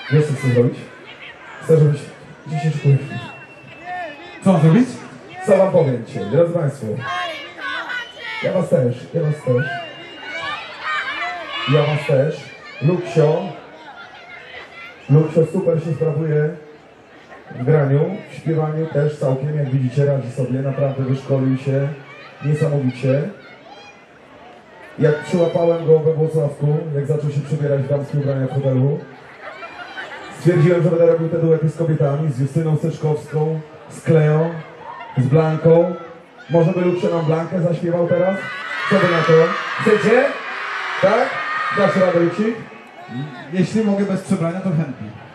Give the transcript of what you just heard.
Wiesz, co chcę zrobić? Chcę, żebyś... Gdzie się szykujesz? Co mam zrobić? Co wam powiem dzisiaj, drodzy Państwo? Ja was też. Luksio super się sprawuje w graniu, w śpiewaniu też całkiem, jak widzicie, radzi sobie, naprawdę wyszkolił się niesamowicie. Jak przyłapałem go we Włocławku, jak zaczął się przebierać w damskie ubrania w hotelu, stwierdziłem, że będę robił te duety z kobietami, z Justyną Syczkowską, z Kleą, z Blanką. Może by Luksio nam Blankę zaśpiewał teraz? Co by na to? Chcecie? Tak? Dasz radę, Luksik? Jeśli mogę bez przebrania, to chętnie.